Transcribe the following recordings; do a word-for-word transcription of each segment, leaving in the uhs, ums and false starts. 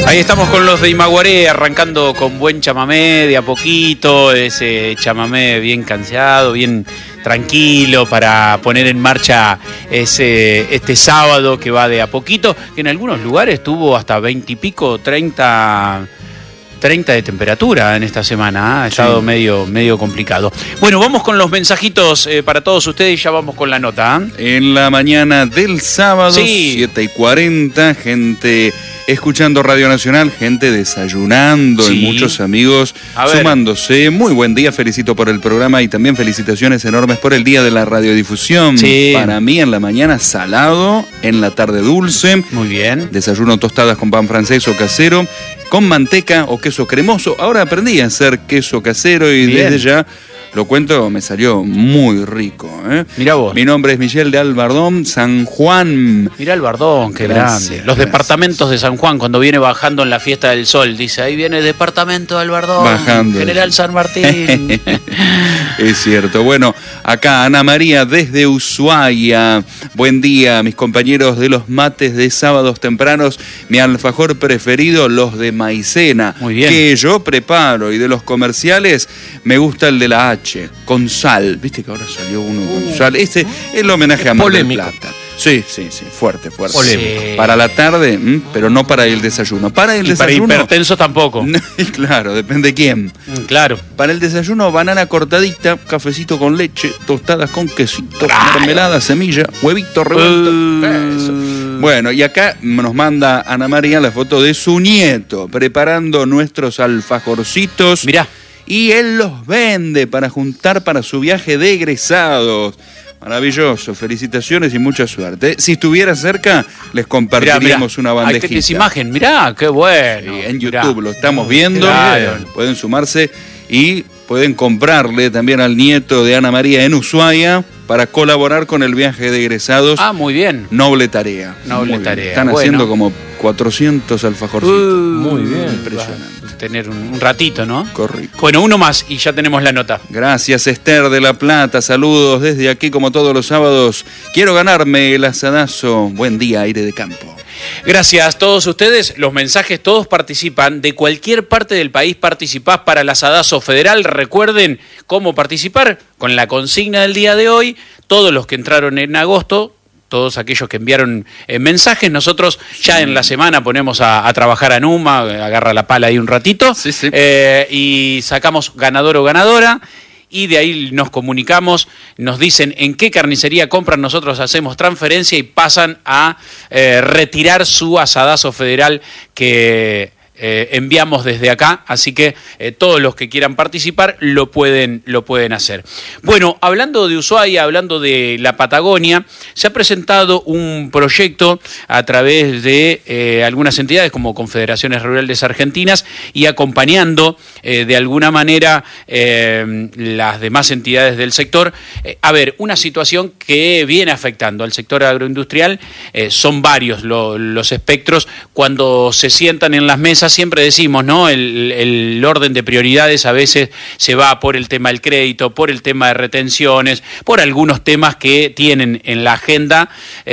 Ahí estamos con los de Imaguaré, arrancando con buen chamamé de a poquito, ese chamamé bien cansado, bien tranquilo para poner en marcha ese este sábado que va de a poquito, que en algunos lugares tuvo hasta veinte y pico, treinta de temperatura en esta semana, ¿eh? Ha estado sí. medio, medio complicado. Bueno, vamos con los mensajitos eh, para todos ustedes y ya vamos con la nota. ¿eh? En la mañana del sábado, sí. siete y cuarenta, gente escuchando Radio Nacional, gente desayunando, sí. y muchos amigos sumándose. Muy buen día, felicito por el programa y también felicitaciones enormes por el día de la radiodifusión. Sí. Para mí en la mañana salado, en la tarde dulce. Muy bien. Desayuno tostadas con pan francés o casero, con manteca o queso cremoso. Ahora aprendí a hacer queso casero y bien. Desde ya lo cuento, me salió muy rico. ¿eh? Mirá vos. Mi nombre es Michelle de Albardón, San Juan. Mirá Albardón, qué gracias, grande. Los gracias. Departamentos de San Juan, cuando viene bajando en la fiesta del sol, dice, ahí viene el departamento de Albardón, bajando. General San Martín. Es cierto. Bueno, acá Ana María desde Ushuaia. Buen día, mis compañeros de los mates de sábados tempranos. Mi alfajor preferido, los de maicena. Muy bien. Que yo preparo. Y de los comerciales, me gusta el de la H, con sal. Viste que ahora salió uno con sal. Este es el homenaje a Mar del Plata. Sí, sí, sí, fuerte, fuerte. Polémico. Para la tarde, ¿m? Pero no para el desayuno. Para el y desayuno. Para hipertenso tampoco. Claro, depende quién. Claro. Para el desayuno, banana cortadita, cafecito con leche, tostadas con quesito, claro. mermelada, semilla, huevito revuelto. Uh... Eso. Bueno, y acá nos manda Ana María la foto de su nieto, preparando nuestros alfajorcitos. Mirá. Y él los vende para juntar para su viaje de egresados. Maravilloso, felicitaciones y mucha suerte. Si estuviera cerca, les compartiríamos mirá, mirá. una bandejita. Hay que esa imagen, mirá, qué bueno. Sí, en YouTube mirá. Lo estamos viendo, claro. Pueden sumarse y pueden comprarle también al nieto de Ana María en Ushuaia para colaborar con el viaje de egresados. Ah, muy bien. Noble tarea. Noble muy tarea. Están bueno. haciendo como cuatrocientos alfajorcitos. Uh, muy bien. Impresionante. Tener un, un ratito, ¿no? Correcto. Bueno, uno más y ya tenemos la nota. Gracias, Esther de La Plata. Saludos desde aquí como todos los sábados. Quiero ganarme el asadazo. Buen día, aire de campo. Gracias a todos ustedes. Los mensajes todos participan. De cualquier parte del país participás para el asadazo federal. Recuerden cómo participar con la consigna del día de hoy. Todos los que entraron en agosto, todos aquellos que enviaron eh, mensajes, nosotros ya en la semana ponemos a, a trabajar a Numa, agarra la pala ahí un ratito, sí, sí. Eh, y sacamos ganador o ganadora, y de ahí nos comunicamos, nos dicen en qué carnicería compran, nosotros hacemos transferencia y pasan a eh, retirar su asadazo federal que Eh, enviamos desde acá, así que eh, todos los que quieran participar lo pueden, lo pueden hacer. Bueno, hablando de Ushuaia, hablando de la Patagonia, se ha presentado un proyecto a través de eh, algunas entidades como Confederaciones Rurales Argentinas y acompañando eh, de alguna manera eh, las demás entidades del sector. Eh, a ver, una situación que viene afectando al sector agroindustrial, eh, son varios lo, los espectros. Cuando se sientan en las mesas siempre decimos, ¿no? El, el orden de prioridades a veces se va por el tema del crédito, por el tema de retenciones, por algunos temas que tienen en la agenda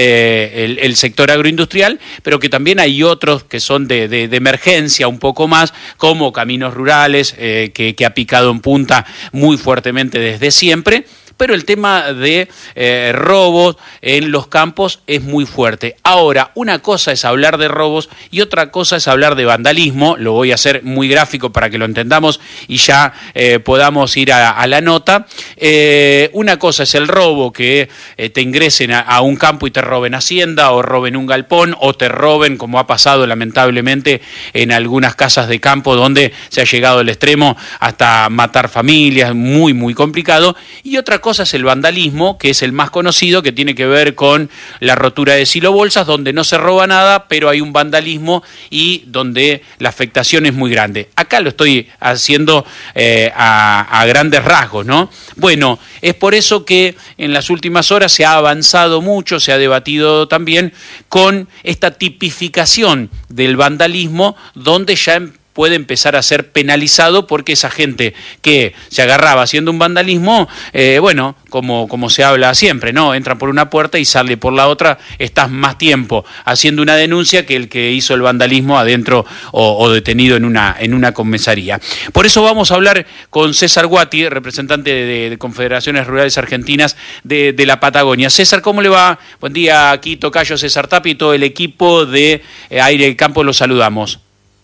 eh, el, el sector agroindustrial, pero que también hay otros que son de, de, de emergencia un poco más, como Caminos Rurales, eh, que, que ha picado en punta muy fuertemente desde siempre. Pero el tema de eh, robos en los campos es muy fuerte. Ahora, una cosa es hablar de robos y otra cosa es hablar de vandalismo. Lo voy a hacer muy gráfico para que lo entendamos y ya eh, podamos ir a, a la nota. Eh, una cosa es el robo, que eh, te ingresen a, a un campo y te roben hacienda o roben un galpón o te roben, como ha pasado lamentablemente en algunas casas de campo donde se ha llegado al extremo hasta matar familias, muy, muy complicado. Y otra cosa es el vandalismo, que es el más conocido, que tiene que ver con la rotura de silobolsas, donde no se roba nada, pero hay un vandalismo y donde la afectación es muy grande. Acá lo estoy haciendo eh, a, a grandes rasgos, ¿no? Bueno, es por eso que en las últimas horas se ha avanzado mucho, se ha debatido también con esta tipificación del vandalismo, donde ya puede empezar a ser penalizado porque esa gente que se agarraba haciendo un vandalismo, eh, bueno, como, como se habla siempre, ¿no? Entra por una puerta y sale por la otra, estás más tiempo haciendo una denuncia que el que hizo el vandalismo adentro o, o detenido en una, en una comisaría. Por eso vamos a hablar con César Guati, representante de, de Confederaciones Rurales Argentinas de, de la Patagonia. César, ¿cómo le va? Buen día, aquí tocayo César Tapia y todo el equipo de eh, Aire del Campo, los saludamos.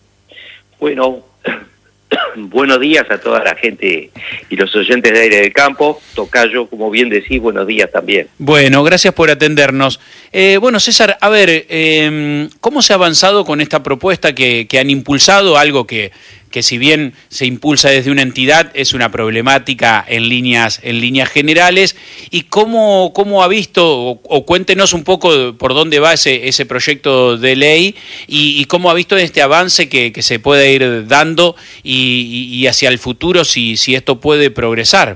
Bueno, buenos días a toda la gente y los oyentes de Aire del Campo. Tocayo, como bien decís, buenos días también. Bueno, gracias por atendernos. Eh, bueno, César, a ver, eh, ¿cómo se ha avanzado con esta propuesta que, que han impulsado? Algo que, que si bien se impulsa desde una entidad, es una problemática en líneas, en líneas generales. ¿Y cómo, cómo ha visto, o, o cuéntenos un poco por dónde va ese, ese proyecto de ley y, y cómo ha visto este avance que, que se puede ir dando y, y hacia el futuro si, si esto puede progresar?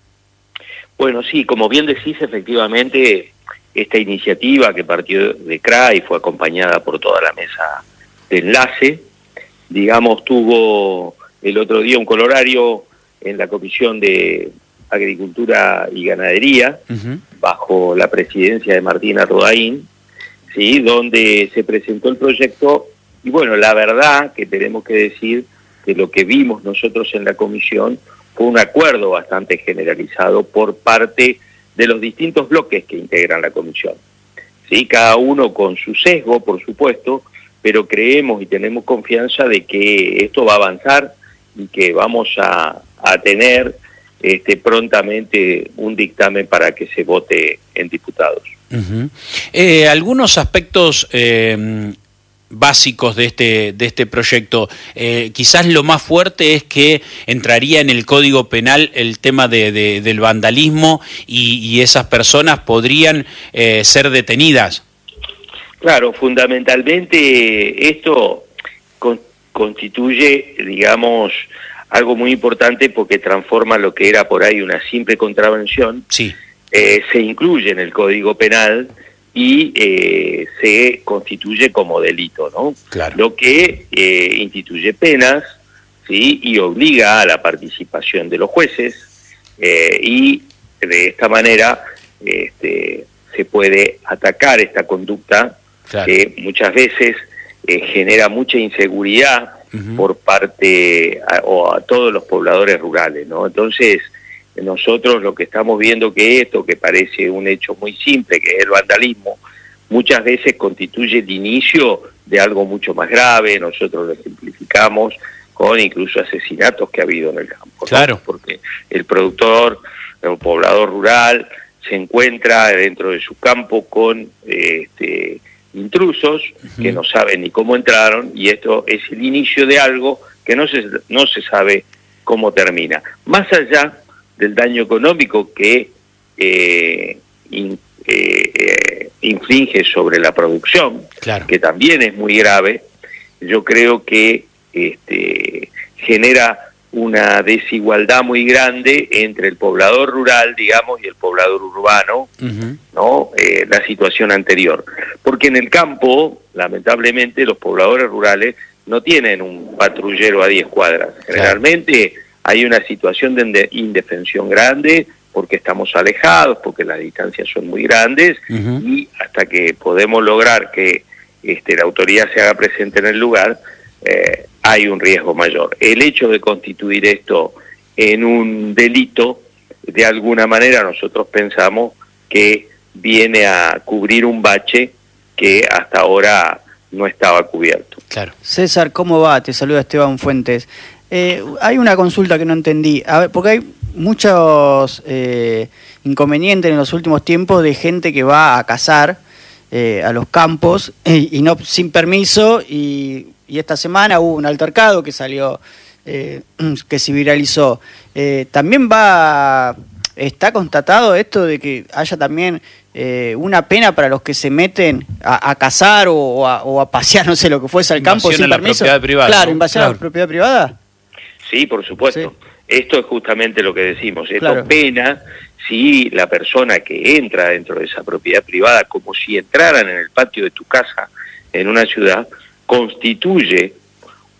Bueno, sí, como bien decís, efectivamente, esta iniciativa que partió de C R A y fue acompañada por toda la mesa de enlace, digamos, tuvo el otro día un colorario en la Comisión de Agricultura y Ganadería, uh-huh. bajo la presidencia de Martina Rodaín, ¿sí? Donde se presentó el proyecto, y bueno, la verdad que tenemos que decir que lo que vimos nosotros en la comisión fue un acuerdo bastante generalizado por parte de los distintos bloques que integran la comisión, ¿sí? Cada uno con su sesgo, por supuesto, pero creemos y tenemos confianza de que esto va a avanzar y que vamos a, a tener este, prontamente un dictamen para que se vote en diputados. Uh-huh. Eh, algunos aspectos eh, básicos de este, de este proyecto, eh, quizás lo más fuerte es que entraría en el Código Penal el tema de, de, del vandalismo y, y esas personas podrían eh, ser detenidas. Claro, fundamentalmente esto con, constituye, digamos, algo muy importante porque transforma lo que era por ahí una simple contravención, sí. eh, se incluye en el Código Penal y eh, se constituye como delito, ¿no? Claro. Lo que eh, instituye penas, ¿sí? Y obliga a la participación de los jueces eh, y de esta manera este, se puede atacar esta conducta. Claro. Que muchas veces eh, genera mucha inseguridad uh-huh. por parte a, o a todos los pobladores rurales, ¿no? Entonces, nosotros lo que estamos viendo que esto, que parece un hecho muy simple, que es el vandalismo, muchas veces constituye el inicio de algo mucho más grave. Nosotros lo simplificamos con incluso asesinatos que ha habido en el campo, claro. ¿no? Porque el productor, el poblador rural, se encuentra dentro de su campo con eh, este intrusos uh-huh. que no saben ni cómo entraron, y esto es el inicio de algo que no se, no se sabe cómo termina. Más allá del daño económico que eh, in, eh, eh, inflige sobre la producción, claro. que también es muy grave, yo creo que este, genera una desigualdad muy grande entre el poblador rural, digamos, y el poblador urbano, uh-huh. ¿no? Eh, la situación anterior. Porque en el campo, lamentablemente, los pobladores rurales no tienen un patrullero a diez cuadras. Generalmente claro. hay una situación de indefensión grande, porque estamos alejados, porque las distancias son muy grandes, uh-huh. y hasta que podemos lograr que este, la autoridad se haga presente en el lugar, eh, hay un riesgo mayor. El hecho de constituir esto en un delito, de alguna manera nosotros pensamos que viene a cubrir un bache que hasta ahora no estaba cubierto. Claro. César, ¿cómo va? Te saluda Esteban Fuentes. Eh, hay una consulta que no entendí, a ver, porque hay muchos eh, inconvenientes en los últimos tiempos de gente que va a cazar eh, a los campos eh, y no sin permiso, y, y esta semana hubo un altercado que salió, eh, que se viralizó. Eh, también va, está constatado esto de que haya también eh, una pena para los que se meten a, a cazar o, o, a, o a pasear, no sé lo que fuese, al campo sin permiso. Invasión a la propiedad privada. Claro, ¿no? Invasión claro. a la propiedad privada. Sí, por supuesto. Sí. Esto es justamente lo que decimos. Esto claro. pena si la persona que entra dentro de esa propiedad privada, como si entraran en el patio de tu casa en una ciudad, constituye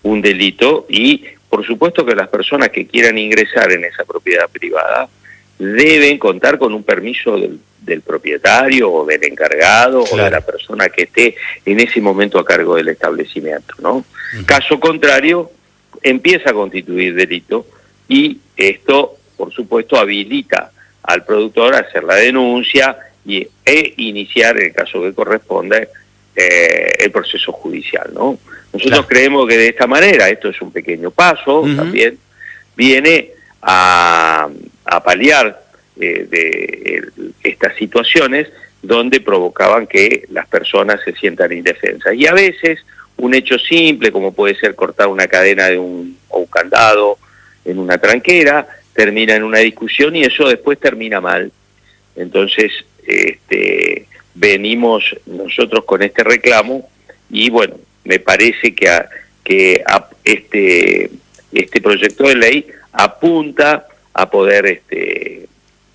un delito y por supuesto que las personas que quieran ingresar en esa propiedad privada deben contar con un permiso del, del propietario o del encargado, claro, o de la persona que esté en ese momento a cargo del establecimiento, ¿no? Uh-huh. Caso contrario, empieza a constituir delito y esto, por supuesto, habilita al productor a hacer la denuncia y, e iniciar, en el caso que corresponda, eh, el proceso judicial, ¿no? Nosotros claro. creemos que de esta manera, esto es un pequeño paso, uh-huh. también viene a, a paliar eh, de el, estas situaciones donde provocaban que las personas se sientan indefensas. Y a veces un hecho simple, como puede ser cortar una cadena de un, o un candado en una tranquera, termina en una discusión y eso después termina mal. Entonces, este, venimos nosotros con este reclamo y bueno, me parece que, a, que a este, este proyecto de ley apunta a poder este,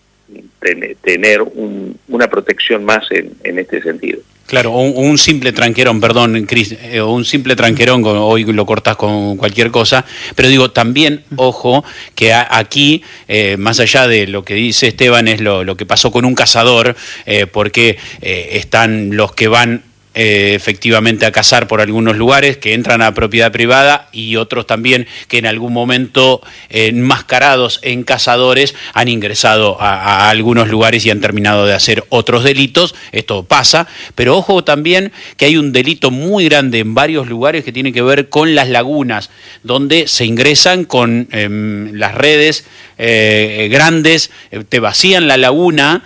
ten, tener un, una protección más en, en este sentido. Claro, un, un simple tranquerón, perdón, Cris, eh, un simple tranquerón, hoy lo cortás con cualquier cosa, pero digo, también, ojo, que a, aquí, eh, más allá de lo que dice Esteban, es lo, lo que pasó con un cazador, eh, porque eh, están los que van Eh, efectivamente a cazar por algunos lugares, que entran a propiedad privada, y otros también que en algún momento eh, enmascarados en cazadores han ingresado a, a algunos lugares y han terminado de hacer otros delitos. Esto pasa, pero ojo también que hay un delito muy grande en varios lugares que tiene que ver con las lagunas, donde se ingresan con eh, las redes eh, grandes, eh, te vacían la laguna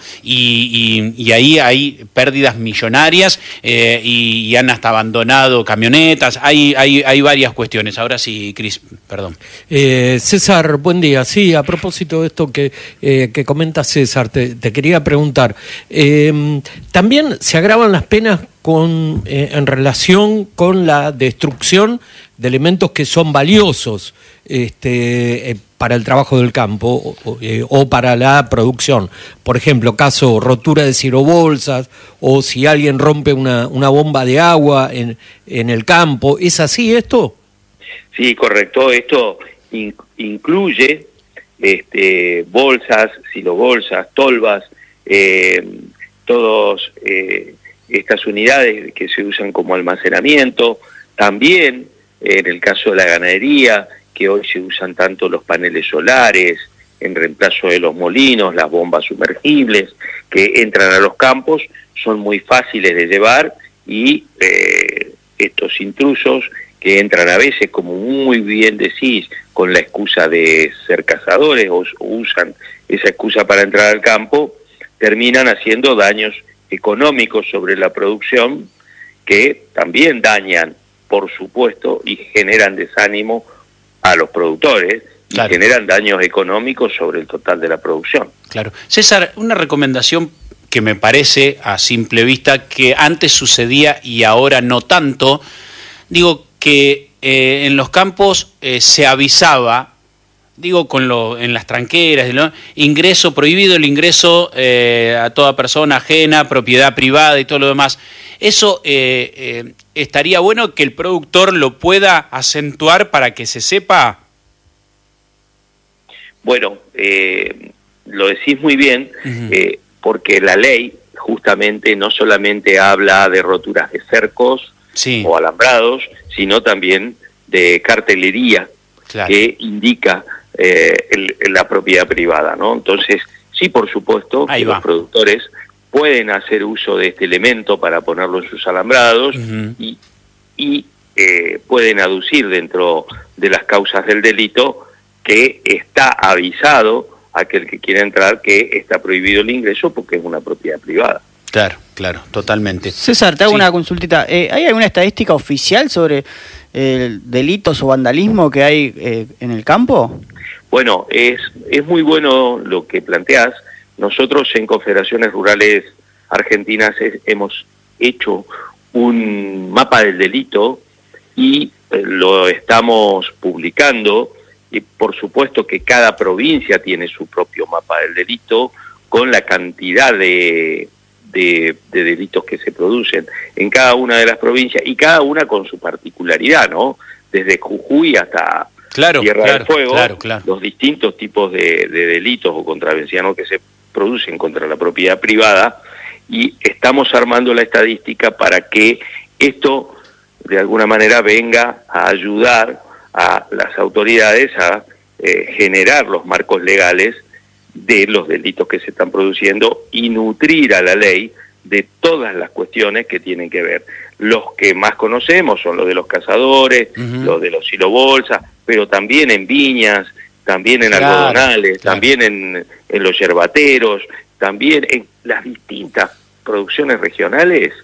y, y, y ahí hay pérdidas millonarias, eh, Y, y han hasta abandonado camionetas, hay, hay, hay varias cuestiones. Ahora sí, Cris, perdón. Eh, César, buen día. Sí, a propósito de esto que, eh, que comenta César, te, te quería preguntar, eh, ¿también se agravan las penas con, eh, en relación con la destrucción de elementos que son valiosos este, eh, para el trabajo del campo o, eh, o para la producción? Por ejemplo, caso rotura de cirobolsas, o si alguien rompe una, una bomba de agua en, en el campo. ¿Es así esto? Sí, correcto. Esto in, incluye este, bolsas, silobolsas, tolvas, eh, todos eh, estas unidades que se usan como almacenamiento. También, en el caso de la ganadería, que hoy se usan tanto los paneles solares en reemplazo de los molinos, las bombas sumergibles que entran a los campos, son muy fáciles de llevar y eh, estos intrusos que entran a veces, como muy bien decís, con la excusa de ser cazadores o, o usan esa excusa para entrar al campo, terminan haciendo daños económicos sobre la producción que también dañan, por supuesto, y generan desánimo a los productores, y claro, generan daños económicos sobre el total de la producción. Claro. César, una recomendación que me parece a simple vista que antes sucedía y ahora no tanto, digo que eh, en los campos eh, se avisaba, digo con lo, en las tranqueras, ¿no? Ingreso prohibido, el ingreso eh, a toda persona ajena, propiedad privada y todo lo demás. Eso eh, eh, estaría bueno que el productor lo pueda acentuar para que se sepa. Bueno, eh, lo decís muy bien, uh-huh. eh, porque la ley justamente no solamente habla de roturas de cercos sí. o alambrados, sino también de cartelería, claro, que indica eh, el, la propiedad privada, ¿no? Entonces, sí, por supuesto, que los productores pueden hacer uso de este elemento para ponerlo en sus alambrados, uh-huh. y, y eh, pueden aducir dentro de las causas del delito que está avisado a aquel que quiera entrar que está prohibido el ingreso porque es una propiedad privada. Claro, claro, totalmente. César, te hago sí. una consultita. Eh, ¿Hay alguna estadística oficial sobre eh, delitos o vandalismo que hay eh, en el campo? Bueno, es, es muy bueno lo que planteás. Nosotros en Confederaciones Rurales Argentinas es, hemos hecho un mapa del delito y eh, lo estamos publicando, y por supuesto que cada provincia tiene su propio mapa del delito con la cantidad de, de, de delitos que se producen en cada una de las provincias y cada una con su particularidad, ¿no? desde Jujuy hasta claro, Tierra claro, del Fuego, claro, claro. los distintos tipos de, de delitos o contravenciones que se producen contra la propiedad privada, y estamos armando la estadística para que esto de alguna manera venga a ayudar a las autoridades a eh, generar los marcos legales de los delitos que se están produciendo y nutrir a la ley de todas las cuestiones que tienen que ver. Los que más conocemos son los de los cazadores, uh-huh. los de los silobolsas, pero también en viñas, también en claro, algodonales, claro. también en, en los yerbateros, también en las distintas producciones regionales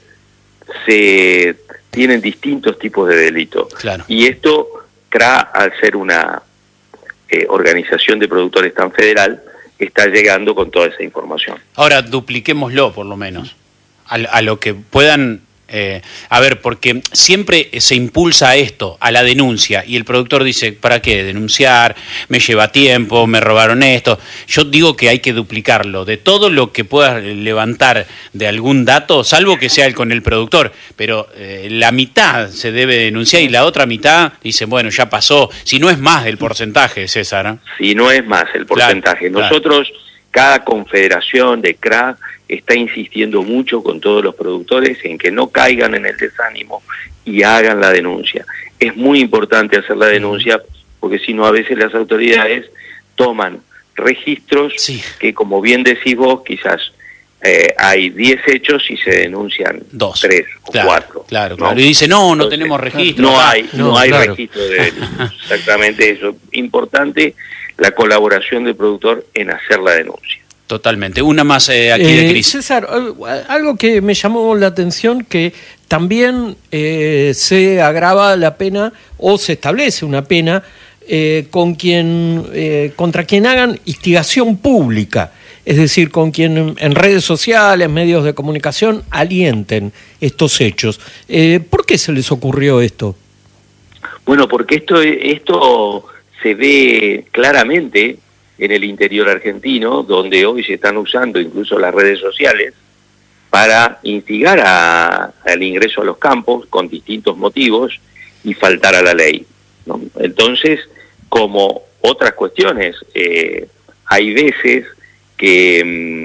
se tienen distintos tipos de delitos. Claro. Y esto, C R A, al ser una eh, organización de productores tan federal, está llegando con toda esa información. Ahora, dupliquémoslo por lo menos, a, a lo que puedan... Eh, a ver, porque siempre se impulsa esto, a la denuncia, y el productor dice, ¿para qué denunciar? Me lleva tiempo, me robaron esto. Yo digo que hay que duplicarlo, de todo lo que puedas levantar de algún dato, salvo que sea el con el productor, pero eh, la mitad se debe denunciar y la otra mitad dice, bueno, ya pasó, si no es más del porcentaje, César. ¿eh? Si no es más el porcentaje. Claro, Nosotros, claro. cada confederación de C R A está insistiendo mucho con todos los productores en que no caigan en el desánimo y hagan la denuncia. Es muy importante hacer la denuncia porque si no a veces las autoridades toman registros sí. que, como bien decís vos, quizás eh, hay diez hechos y se denuncian dos, tres o claro, cuatro. Claro, ¿no? Claro. Y dice, no, no Entonces, tenemos registro. No hay, no, no hay claro. registro de denuncias. Exactamente eso. Importante la colaboración del productor en hacer la denuncia. Totalmente. Una más eh, aquí eh, de Cris. César, algo que me llamó la atención, que también eh, se agrava la pena o se establece una pena eh, con quien eh, contra quien hagan instigación pública, es decir, con quien en redes sociales, medios de comunicación alienten estos hechos. Eh, ¿Por qué se les ocurrió esto? Bueno, porque esto, esto se ve claramente en el interior argentino, donde hoy se están usando incluso las redes sociales para instigar a, al ingreso a los campos con distintos motivos y faltar a la ley, ¿no? Entonces, como otras cuestiones, eh, hay veces que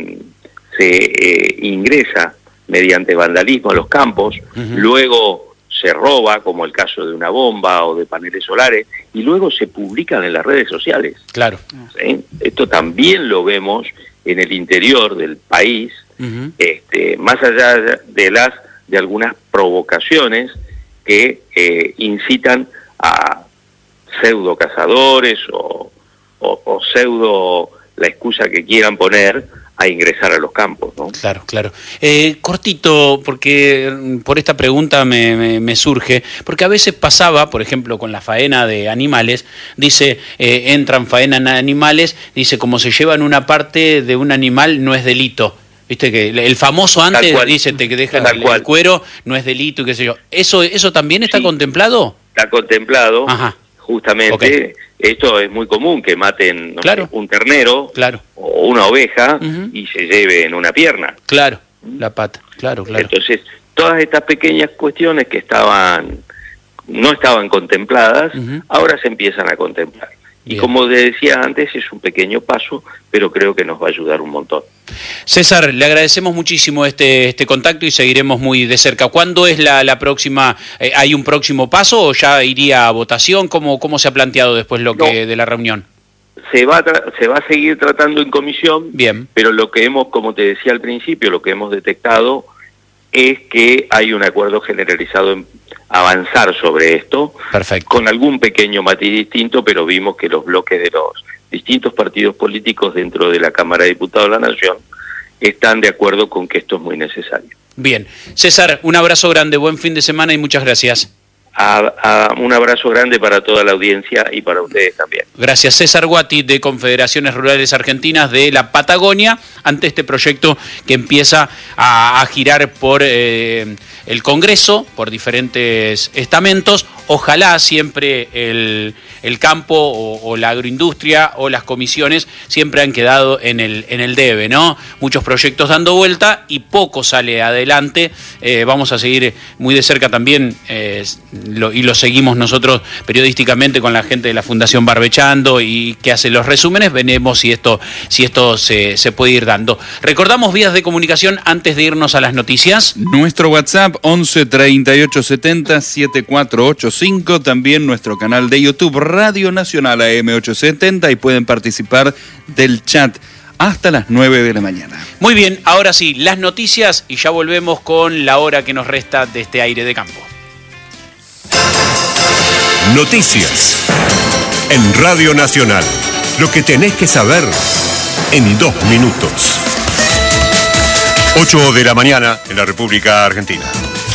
mmm, se eh, ingresa mediante vandalismo a los campos, uh-huh. luego se roba, como el caso de una bomba o de paneles solares, y luego se publican en las redes sociales. Claro. ¿Sí? Esto también lo vemos en el interior del país, uh-huh. este, más allá de las de algunas provocaciones que eh, incitan a pseudo cazadores o, o, o pseudo la excusa que quieran poner a ingresar a los campos, ¿no? Claro, claro. Eh, cortito, porque por esta pregunta me, me, me surge, porque a veces pasaba, por ejemplo, con la faena de animales, dice, eh, entran faena en animales, dice, como se llevan una parte de un animal, no es delito. Viste que el famoso antes dice, te dejan el, el cuero, no es delito y qué sé yo. ¿Eso, eso también está sí, contemplado? Está contemplado. Ajá. Justamente, okay. Esto es muy común, que maten no claro. sé, un ternero claro. o una oveja uh-huh. y se lleven una pierna. Claro, la pata, claro, claro. Entonces, todas estas pequeñas cuestiones que estaban no estaban contempladas, uh-huh. ahora se empiezan a contemplar. Bien. Y como te decía antes, es un pequeño paso, pero creo que nos va a ayudar un montón. César, le agradecemos muchísimo este este contacto y seguiremos muy de cerca. ¿Cuándo es la, la próxima? Eh, ¿Hay un próximo paso o ya iría a votación? ¿Cómo, cómo se ha planteado después lo que no. de la reunión? Se va, a tra- se va a seguir tratando en comisión, bien. Pero lo que hemos, como te decía al principio, lo que hemos detectado es que hay un acuerdo generalizado en avanzar sobre esto. Perfecto. Con algún pequeño matiz distinto, pero vimos que los bloques de los distintos partidos políticos dentro de la Cámara de Diputados de la Nación están de acuerdo con que esto es muy necesario. Bien. César, un abrazo grande, buen fin de semana y muchas gracias. A, a, un abrazo grande para toda la audiencia y para ustedes también. Gracias. César Guati, de Confederaciones Rurales Argentinas de la Patagonia, ante este proyecto que empieza a, a girar por eh, el Congreso, por diferentes estamentos. ojalá siempre el, el campo o, o la agroindustria o las comisiones siempre han quedado en el, en el debe, ¿no? Muchos proyectos dando vuelta y poco sale adelante. Eh, vamos a seguir muy de cerca también, eh, lo, y lo seguimos nosotros periodísticamente con la gente de la Fundación Barbechando y que hace los resúmenes. Veremos si esto, si esto se, se puede ir dando. Recordamos vías de comunicación antes de irnos a las noticias. Nuestro WhatsApp once treinta y ocho setenta setenta y cuatro ochenta y cinco, también nuestro canal de YouTube Radio Nacional A M ochocientos setenta y pueden participar del chat hasta las nueve de la mañana. Muy bien, ahora sí, las noticias y ya volvemos con la hora que nos resta de este aire de campo. Noticias en Radio Nacional. Lo que tenés que saber en dos minutos. ocho de la mañana en la República Argentina.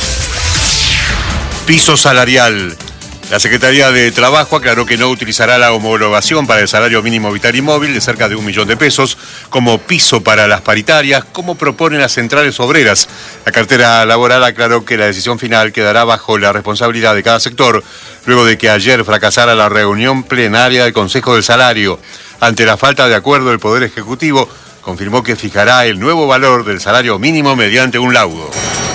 Piso salarial. La Secretaría de Trabajo aclaró que no utilizará la homologación para el salario mínimo vital y móvil de cerca de un millón de pesos como piso para las paritarias, como proponen las centrales obreras. La cartera laboral aclaró que la decisión final quedará bajo la responsabilidad de cada sector, luego de que ayer fracasara la reunión plenaria del Consejo del Salario. Ante la falta de acuerdo, el Poder Ejecutivo confirmó que fijará el nuevo valor del salario mínimo mediante un laudo.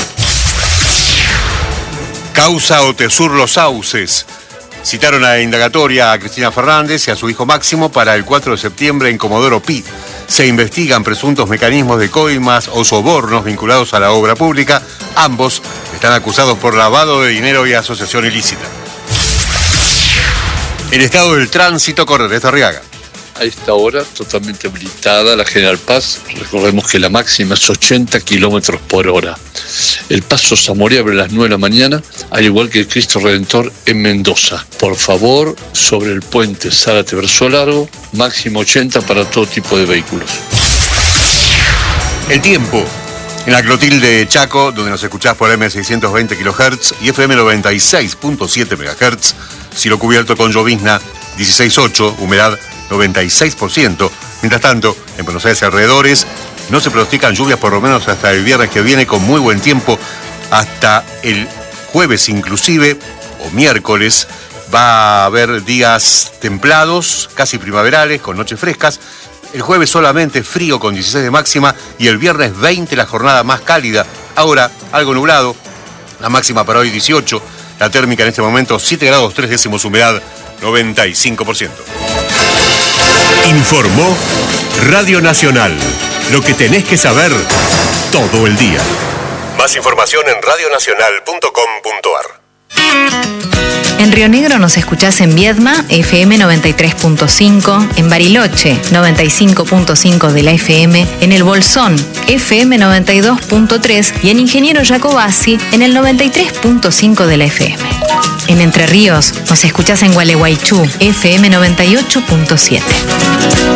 Causa Otesur Los Sauces. Citaron a indagatoria a Cristina Fernández y a su hijo Máximo para el cuatro de septiembre en Comodoro Pi. Se investigan presuntos mecanismos de coimas o sobornos vinculados a la obra pública. Ambos están acusados por lavado de dinero y asociación ilícita. El estado del tránsito corre desde Arriaga. A esta hora, totalmente habilitada la General Paz. Recordemos que la máxima es ochenta kilómetros por hora. El paso Zamora abre a las nueve de la mañana, al igual que el Cristo Redentor en Mendoza. Por favor, sobre el puente Zárate Verso Largo, máximo ochenta para todo tipo de vehículos. El tiempo. En la Clotilde Chaco, donde nos escuchás por eme seiscientos veinte kilohertz y efe eme noventa y seis punto siete megahertz, cielo cubierto con llovizna dieciséis punto ocho, humedad noventa y seis por ciento. Mientras tanto, en Buenos Aires y alrededores, no se pronostican lluvias por lo menos hasta el viernes que viene, con muy buen tiempo. Hasta el jueves inclusive, o miércoles, va a haber días templados, casi primaverales, con noches frescas. El jueves solamente frío con dieciséis de máxima y el viernes veinte, la jornada más cálida. Ahora algo nublado, la máxima para hoy dieciocho, la térmica en este momento siete grados tres décimos, humedad noventa y cinco por ciento. Informó Radio Nacional. Lo que tenés que saber todo el día. Más información en radio nacional punto com punto ar. En Río Negro nos escuchás en Viedma, efe eme noventa y tres punto cinco, en Bariloche, noventa y cinco punto cinco de la efe eme, en El Bolsón, efe eme noventa y dos punto tres y en Ingeniero Jacobasi, en el noventa y tres punto cinco de la efe eme. En Entre Ríos nos escuchás en Gualeguaychú, efe eme noventa y ocho punto siete.